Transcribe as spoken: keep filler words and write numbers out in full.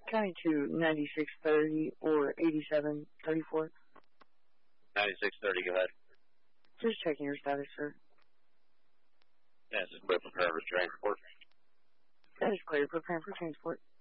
County to ninety-six thirty or eighty-seven thirty-four. ninety-six thirty, go ahead. Just checking your status, sir. Yes, it's clear, preparing for transport. That is clear, preparing for transport.